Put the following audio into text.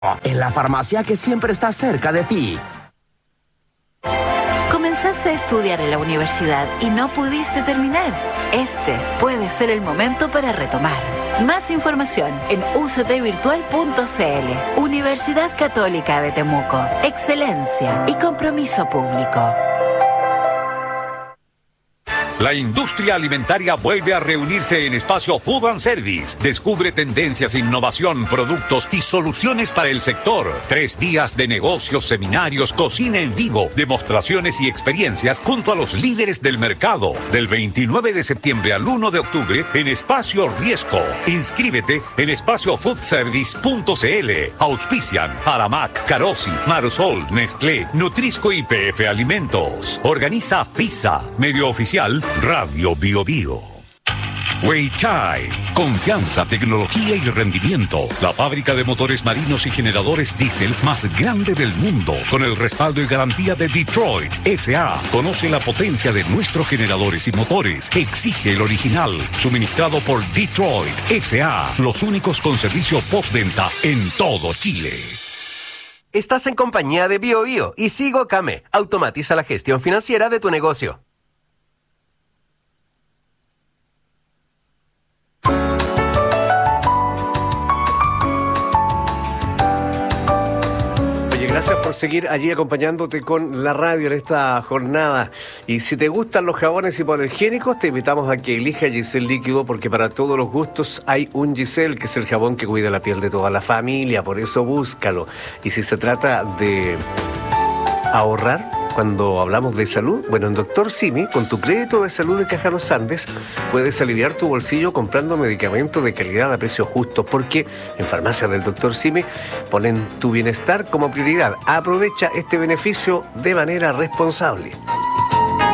En la farmacia que siempre está cerca de ti. Comenzaste a estudiar en la universidad y no pudiste terminar. Este puede ser el momento para retomar. Más información en uctvirtual.cl. Universidad Católica de Temuco. Excelencia y compromiso público. La industria alimentaria vuelve a reunirse en Espacio Food and Service. Descubre tendencias, innovación, productos y soluciones para el sector. 3 días de negocios, seminarios, cocina en vivo, demostraciones y experiencias junto a los líderes del mercado. Del 29 de septiembre al 1 de octubre en Espacio Riesco. Inscríbete en espaciofoodservice.cl. Auspician Aramac, Carosi, Marusol, Nestlé, Nutrisco y PF Alimentos. Organiza FISA, medio oficial Radio Bio Bio. Weichai, confianza, tecnología y rendimiento. La fábrica de motores marinos y generadores diésel más grande del mundo, con el respaldo y garantía de Detroit S.A. Conoce la potencia de nuestros generadores y motores. Exige el original, suministrado por Detroit S.A. Los únicos con servicio postventa en todo Chile. Estás en compañía de Bio Bio y Sigo Kame. Automatiza la gestión financiera de tu negocio. Gracias por seguir allí acompañándote con la radio en esta jornada. Y si te gustan los jabones hipoalergénicos, te invitamos a que elijas Giselle Líquido, porque para todos los gustos hay un Giselle, que es el jabón que cuida la piel de toda la familia. Por eso búscalo. Y si se trata de ahorrar, cuando hablamos de salud, bueno, en Dr. Simi, con tu crédito de salud de Caja Los Andes, puedes aliviar tu bolsillo comprando medicamentos de calidad a precios justos, porque en farmacias del Dr. Simi ponen tu bienestar como prioridad. Aprovecha este beneficio de manera responsable.